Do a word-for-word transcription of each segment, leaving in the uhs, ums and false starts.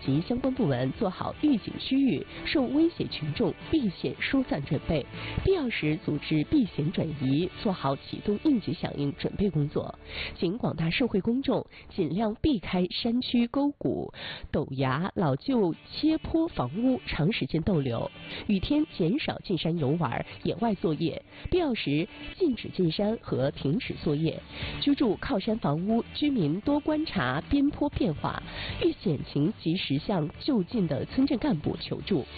及相关部门做好预警区域受威胁群众避险疏散准备，必要时组织避险转移，做好启动应急响应准备工作。请广大社会公众尽量避开山区沟谷、陡崖、老旧切坡房屋长时间逗留，雨天减少进山游玩、野外作业，必要时禁止进山和停止作业。居住靠山房屋居民多观察边坡变化，遇险情及时向就近的村镇干部求助。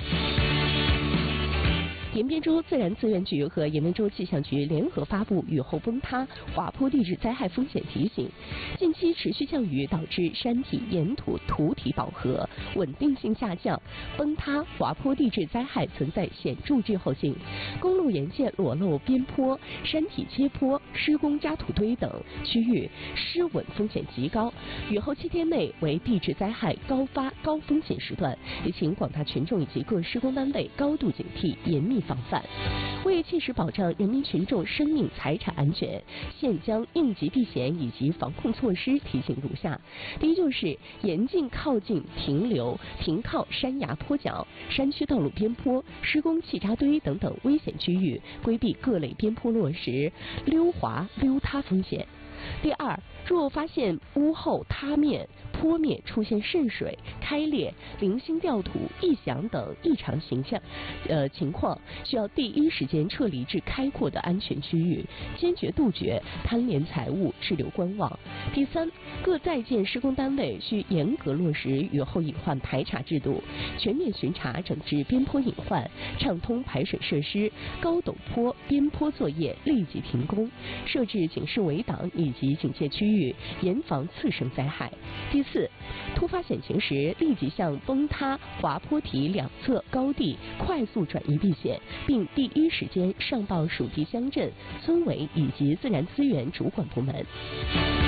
延边州自然资源局和延边州气象局联合发布雨后崩塌、滑坡地质灾害风险提醒。近期持续降雨导致山体岩土土体饱和，稳定性下降，崩塌、滑坡地质灾害存在显著滞后性。公路沿线裸露边坡、山体切坡、施工加土堆等区域失稳风险极高。雨后七天内为地质灾害高发高风险时段，也请广大群众以及各施工单位高度警惕，严密防范。为切实保障人民群众生命财产安全，现将应急避险以及防控措施提醒如下：第一，就是严禁靠近、停留、停靠山崖坡脚、山区道路边坡、施工气渣堆等等危险区域，规避各类边坡落石、溜滑、溜塌风险。第二，若发现屋后塌面、坡面出现渗水、开裂、零星掉土、异响等异常形象呃情况，需要第一时间撤离至开阔的安全区域，坚决杜绝贪廉财物、滞留观望。第三，各在建施工单位需严格落实雨后隐患排查制度，全面巡查整治边坡隐患，畅通排水设施，高陡坡边坡作业立即停工，设置警示围挡以及警戒区域，严防次生灾害。第四，突发险情时，立即向崩塌、滑坡体两侧高地快速转移避险，并第一时间上报属地乡镇、村委以及自然资源主管部门。